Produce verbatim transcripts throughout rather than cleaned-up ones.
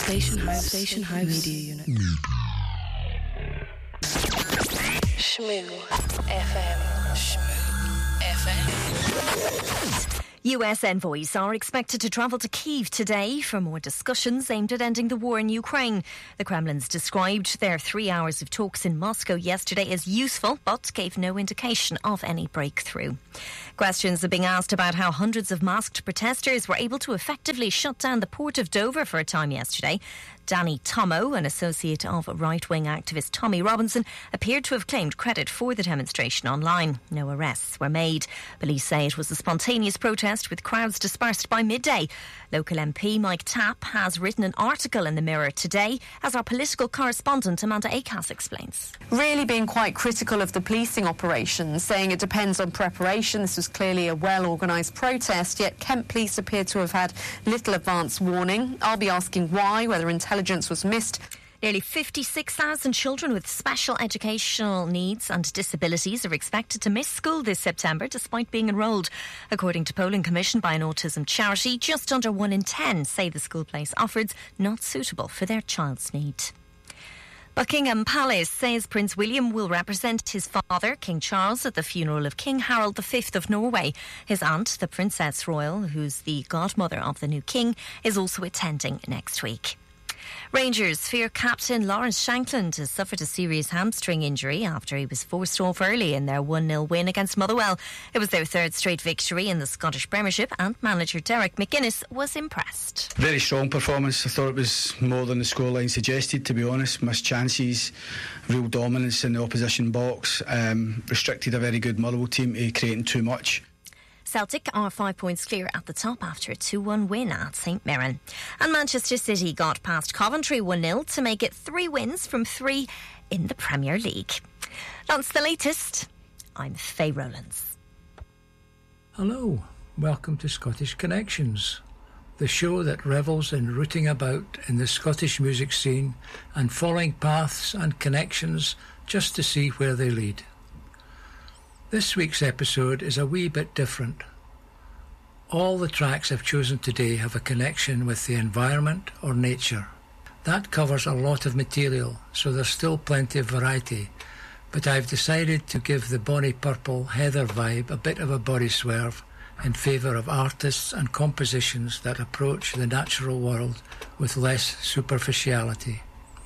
Station House. Station House Media Unit. Shmoo F M. Shmoo F M. U S envoys are expected to travel to Kyiv today for more discussions aimed at ending the war in Ukraine. The Kremlin's described their three hours of talks in Moscow yesterday as useful, but gave no indication of any breakthrough. Questions are being asked about how hundreds of masked protesters were able to effectively shut down the port of Dover for a time yesterday. Danny Tomo, an associate of right-wing activist Tommy Robinson, appeared to have claimed credit for the demonstration online. No arrests were made. Police say it was a spontaneous protest with crowds dispersed by midday. Local M P Mike Tapp has written an article in the Mirror today, as our political correspondent Amanda Acas explains. Really being quite critical of the policing operations, saying it depends on preparation. This was clearly a well-organised protest, yet Kent Police appear to have had little advance warning. I'll be asking why, whether intelligence was missed. Nearly fifty-six thousand children with special educational needs and disabilities are expected to miss school this September despite being enrolled. According to polling commissioned by an autism charity, just under one in ten say the school place offered's not suitable for their child's need. Buckingham Palace says Prince William will represent his father, King Charles, at the funeral of King Harold the Fifth of Norway. His aunt, the Princess Royal, who's the godmother of the new king, is also attending next week. Rangers fear captain Lawrence Shankland has suffered a serious hamstring injury after he was forced off early in their one nil win against Motherwell. It was their third straight victory in the Scottish Premiership, and manager Derek McGuinness was impressed. Very strong performance. I thought it was more than the scoreline suggested, to be honest. Missed chances, real dominance in the opposition box, um, restricted a very good Motherwell team to creating too much. Celtic are five points clear at the top after a two one win at St Mirren. And Manchester City got past Coventry one nil to make it three wins from three in the Premier League. That's the latest. I'm Faye Rowlands. Hello, welcome to Scottish Connections, the show that revels in rooting about in the Scottish music scene and following paths and connections just to see where they lead. This week's episode is a wee bit different. All the tracks I've chosen today have a connection with the environment or nature. That covers a lot of material, so there's still plenty of variety, but I've decided to give the Bonnie Purple Heather vibe a bit of a body swerve in favour of artists and compositions that approach the natural world with less superficiality.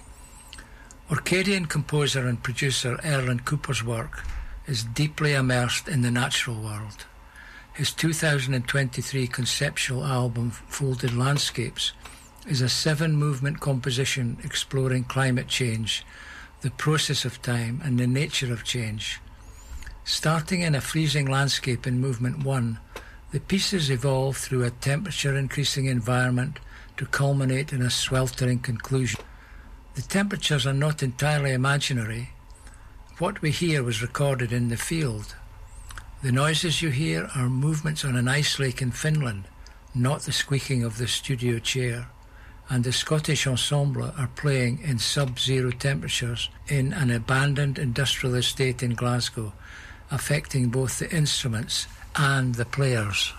Orcadian composer and producer Erlen Cooper's work is deeply immersed in the natural world. His two thousand twenty-three conceptual album Folded Landscapes is a seven-movement composition exploring climate change, the process of time and the nature of change. Starting in a freezing landscape in movement one, the pieces evolve through a temperature-increasing environment to culminate in a sweltering conclusion. The temperatures are not entirely imaginary. What we hear was recorded in the field. The noises you hear are movements on an ice lake in Finland, not the squeaking of the studio chair. And the Scottish Ensemble are playing in sub-zero temperatures in an abandoned industrial estate in Glasgow, affecting both the instruments and the players.